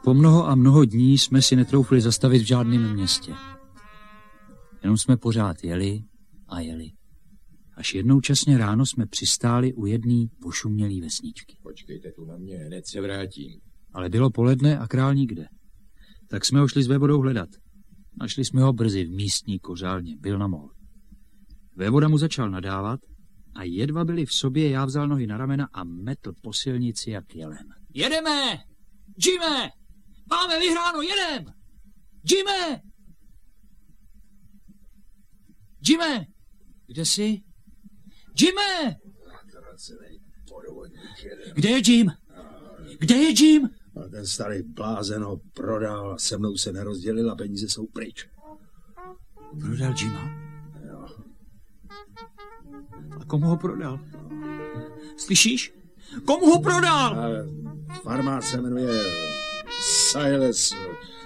Po mnoho a mnoho dní jsme si netroufli zastavit v žádném městě. Jenom jsme pořád jeli a jeli. Až jednou časně ráno jsme přistáli u jedné pošumělý vesničky. Počkejte tu na mě, hned se vrátím. Ale bylo poledne a král nikde. Tak jsme ho šli s vévodou hledat. Našli jsme ho brzy v místní kořálně, byl na mol. Vévoda mu začal nadávat a jedva byli v sobě, já vzal nohy na ramena a metl po silnici jak jelen. Jedeme! Jime! Máme vyhráno, jedem! Jime! Jime! Kde jsi? Jime! Kde je Jim? Kde je Jim? A ten starý blázen ho prodal, se mnou se nerozdělil a peníze jsou pryč. Prodal Jima? Jo. A komu ho prodal? Slyšíš? Komu ho prodal? Farmář se jmenuje Silas